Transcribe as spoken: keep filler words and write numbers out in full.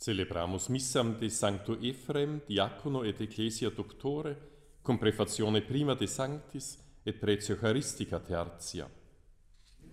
Celebramus missam de Sancto Ephrem, diacono et ecclesia doctore, cum prefazione prima de sanctis et pretio Eucharistica tertia.